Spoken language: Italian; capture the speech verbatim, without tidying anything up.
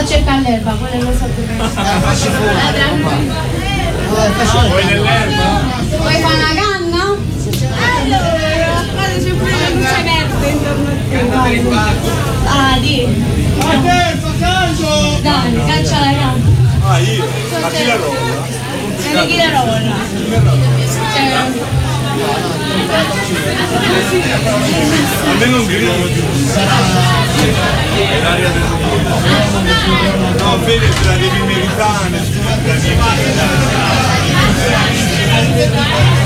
a cercare l'erba, quello lo so dove. Facci fuori. Vuoi nell'erba? Vuoi fare una canna? Allora, guarda c'è pure la luce verde intorno a te. Ah, di. Dai, caccia la canna. Ah, io? Ma chi la rolla? E chi la rolla? Almeno un grido. No, Fede, te la devi meritare.